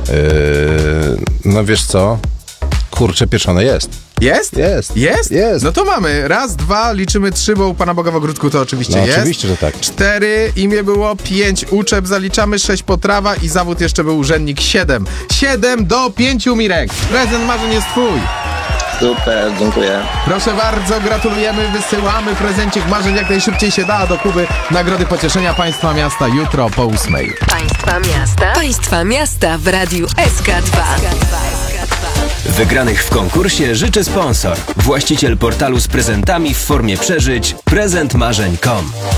No wiesz co? Kurczę, pieczone jest. Jest? Jest. Jest? Jest. No to mamy. Raz, dwa, liczymy 3, bo u Pana Boga w ogródku to oczywiście No jest. oczywiście, że tak. 4, imię było 5, uczep zaliczamy, 6 potrawa i zawód jeszcze był urzędnik 7. 7 do 5, Mirek. Prezent marzeń jest twój. Super, dziękuję. Proszę bardzo, gratulujemy, wysyłamy prezencik marzeń jak najszybciej się da do Kuby. Nagrody pocieszenia Państwa Miasta jutro po 8. Państwa miasta. Państwa miasta w Radiu SK2. Wygranych w konkursie życzy sponsor. Właściciel portalu z prezentami w formie przeżyć prezentmarzeń.com.